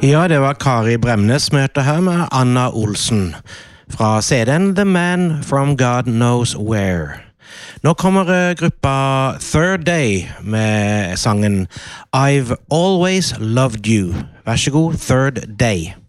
Ja, det var Kari Bremnes møte her med Anna Olsen fra CD-en The Man From God Knows Where. Nå kommer gruppa Third Day med sangen I've Always Loved You. Vær så god, Third Day.